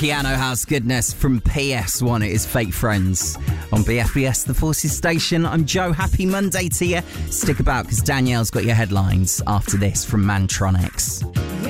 Piano house goodness from PS1. It is Fake Friends on BFBS, the Forces station. I'm Joe. Happy Monday to you. Stick about because Danielle's got your headlines after this from Mantronix.